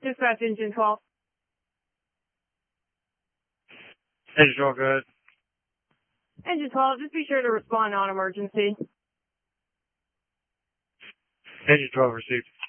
Dispatch engine 12. Engine 12, go ahead. Engine 12, just be sure to respond on emergency. Engine 12 received.